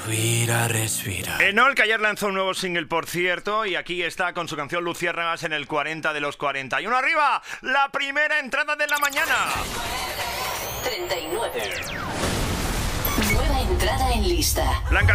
Respira, respira. Enol, que ayer lanzó un nuevo single, por cierto, y aquí está con su canción Luciérnagas en el 40 de los 41. ¡Arriba! La primera entrada de la mañana. 39. Nueva entrada en lista. Blanca